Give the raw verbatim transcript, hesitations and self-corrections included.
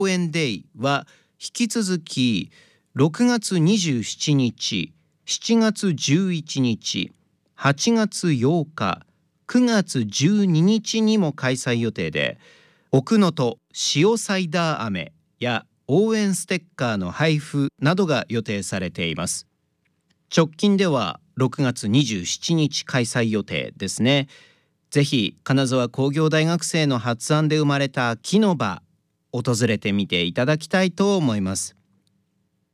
応援デイは引き続きろくがつにじゅうしちにち、しちがつじゅういちにち、はちがつようか、くがつじゅうににちにも開催予定で、奥能登塩サイダー飴や応援ステッカーの配布などが予定されています。直近ではろくがつにじゅうしちにち開催予定ですね。ぜひ金沢工業大学生の発案で生まれた木の場、訪れてみていただきたいと思います。